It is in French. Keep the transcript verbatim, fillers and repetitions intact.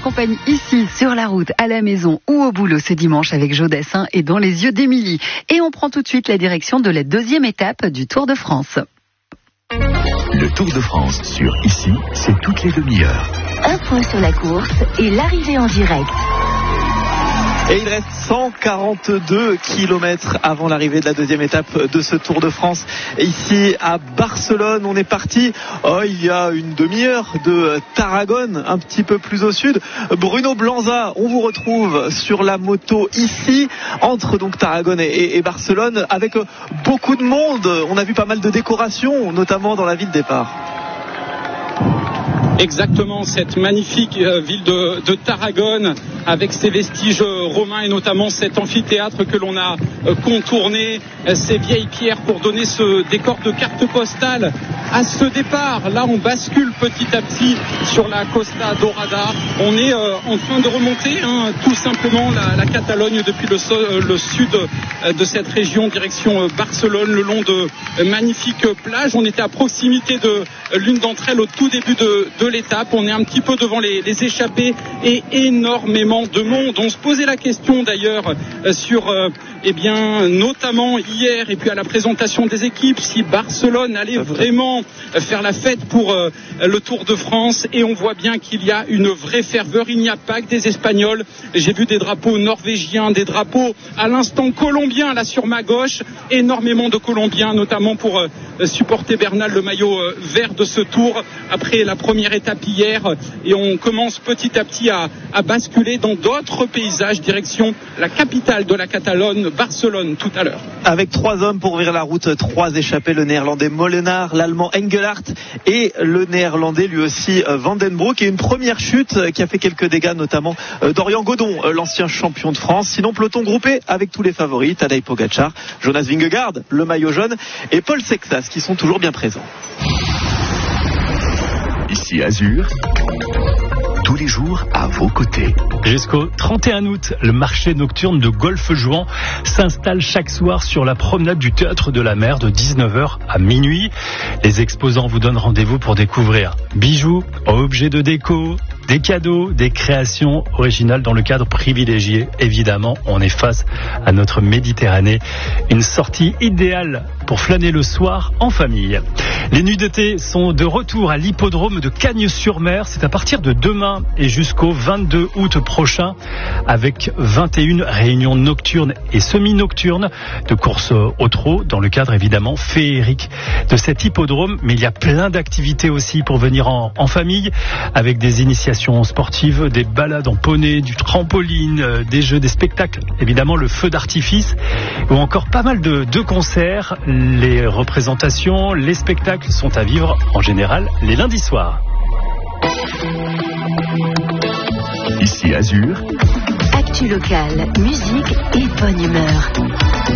accompagne ici, sur la route, à la maison ou au boulot ce dimanche avec Joe Dassin et dans les yeux d'Émilie. Et on prend tout de suite la direction de la deuxième étape du Tour de France. Le Tour de France sur Ici, c'est toutes les demi-heures. Un point sur la course et l'arrivée en direct. Et il reste cent quarante-deux kilomètres avant l'arrivée de la deuxième étape de ce Tour de France. Ici à Barcelone, on est parti oh, il y a une demi-heure de Tarragone, un petit peu plus au sud. Bruno Blanza, on vous retrouve sur la moto ici, entre donc Tarragone et, et Barcelone, avec beaucoup de monde. On a vu pas mal de décorations, notamment dans la ville départ. Exactement, cette magnifique euh, ville de, de Tarragone avec ses vestiges euh, romains et notamment cet amphithéâtre que l'on a euh, contourné, euh, ces vieilles pierres pour donner ce décor de carte postale à ce départ. Là, on bascule petit à petit sur la Costa Dorada. On est euh, en train de remonter hein, tout simplement la, la Catalogne depuis le, so- le sud euh, de cette région, direction euh, Barcelone, le long de euh, magnifiques plages. On était à proximité de euh, l'une d'entre elles au tout début de, de l'étape. On est un petit peu devant les, les échappées et énormément de monde. On se posait la question d'ailleurs euh, sur euh, eh bien notamment hier et puis à la présentation des équipes si Barcelone allait vraiment faire la fête pour euh, le Tour de France, et on voit bien qu'il y a une vraie ferveur. Il n'y a pas que des Espagnols. J'ai vu des drapeaux norvégiens, des drapeaux à l'instant colombiens là sur ma gauche, énormément de Colombiens notamment pour euh, supporter Bernal, le maillot euh, vert de ce Tour après la première étape hier, et on commence petit à petit à, à basculer dans d'autres paysages direction la capitale de la Catalogne, Barcelone, tout à l'heure. Avec trois hommes pour ouvrir la route, trois échappés, le néerlandais Molenaar, l'allemand Engelhardt et le néerlandais lui aussi Van den Broek, et une première chute qui a fait quelques dégâts, notamment Dorian Godon, l'ancien champion de France. Sinon, peloton groupé avec tous les favoris, Tadej Pogačar, Jonas Vingegaard, le maillot jaune, et Paul Sexas qui sont toujours bien présents. Ici Azur, tous les jours à vos côtés. Jusqu'au trente et un août, le marché nocturne de Golfe-Juan s'installe chaque soir sur la promenade du Théâtre de la Mer de dix-neuf heures à minuit. Les exposants vous donnent rendez-vous pour découvrir bijoux, objets de déco, des cadeaux, des créations originales dans le cadre privilégié. Évidemment, on est face à notre Méditerranée. Une sortie idéale pour flâner le soir en famille. Les nuits d'été sont de retour à l'hippodrome de Cagnes-sur-Mer. C'est à partir de demain et jusqu'au vingt-deux août prochain, avec vingt et une réunions nocturnes et semi-nocturnes de courses au trot, dans le cadre évidemment féerique de cet hippodrome. Mais il y a plein d'activités aussi pour venir en, en famille, avec des initiations sportives, des balades en poney, du trampoline, des jeux, des spectacles, évidemment le feu d'artifice, ou encore pas mal de, de concerts. Les représentations, les spectacles sont à vivre en général les lundis soirs. Ici Azur, Actu locale, musique et bonne humeur.